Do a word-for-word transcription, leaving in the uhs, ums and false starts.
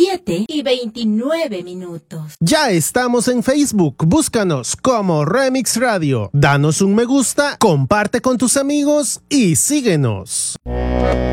siete y veintinueve minutos. Ya estamos en Facebook. Búscanos como Remix Radio. Danos un me gusta, comparte con tus amigos y síguenos.